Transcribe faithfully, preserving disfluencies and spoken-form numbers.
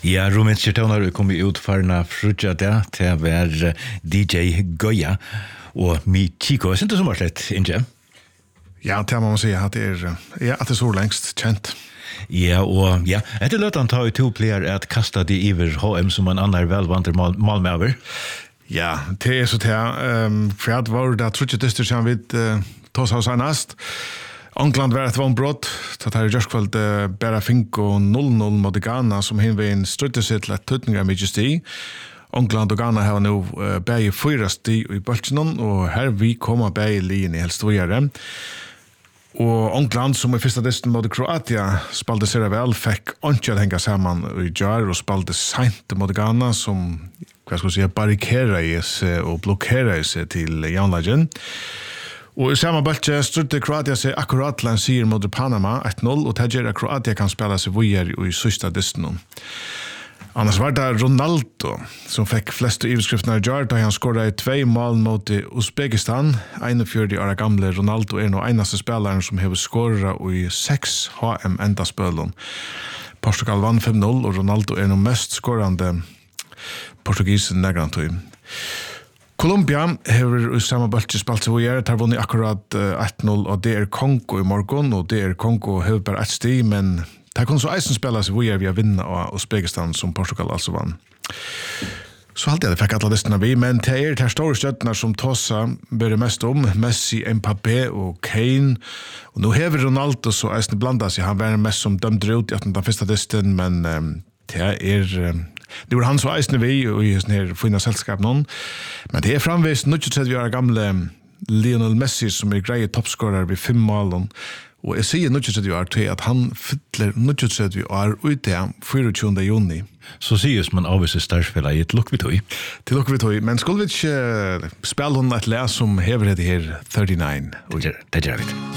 Ja, romantiska toner kom ut förna frutja där till var D J Goya och mi Chico. Det är inte så mycket inte. Ja, det må man säga att det är ja, att det är så längst känt. Ja, och ja, det låter han ta ut två player att kasta det över H M som en annan välvanter mal malmöver. Ja, det är så där ehm för att var det trutja dyster som vi tos oss annast. England var ett vanbrott, att här just kvällt uh, bara finko noll noll mot Ghana som hinvägen stötte sig till att Tottenham Majesty. England och Ghana har nu uh, bäge fyra steg i Baltinon och här vi kommer bäge linjen i helst vidare. Och England som i första distan mot Kroatien spelade sig väl, fick inte att hänga samman i jar och spelade sent mot Ghana som vad ska jag säga barrikaderade sig och blockerade sig till Janlagen. Och i samma bölge strutte Kroatien sig akkurat lanserar mot Panama ett noll och det gör att Kroatien kan spela sig vidare i sista distan. Annars var det Ronaldo som fick flest överskrifterna i jar då han skorade två mål mot Uzbekistan. einogfjøruti åra gamle Ronaldo är nog enaste spelaren som har skorat i sex H M-endaspelen. Portugal vann fem noll och Ronaldo är nog mest skorande portugisen nägrantøy. Colombia har i samma bölge spalt sig vidare, har vunnit akkurat ett noll och det är Kongo i morgon och det är Kongo har bara ett steg, men det kunde så eisen spela sig vidare via vinna av Uzbekistan som Portugal alltså vann. Så alltid det fick alla listorna vi, men det är de här stora stötterna som Tossa börjar mest om, Messi, Mbappé och Kane. Och nu har Ronaldo så eisen blandat sig, han var mest som dömde ut i den första listan, men um, det är... Um, Det var han så eisne vi og i sånne her fina selskap någon. Men det er framvis nittiotredje år gamle Lionel Messi som er greie toppscorer vid fem mål. Og jeg sier nittiotredje år til at han fyller nittiotredje år ute tjugoåtta juni. Så sies man avvis i startspela i et lukk vi tog. Til lukk vi tog. Men skulle vi ikke spille hon et læs som hever det her trettio nine? Det gjør vi.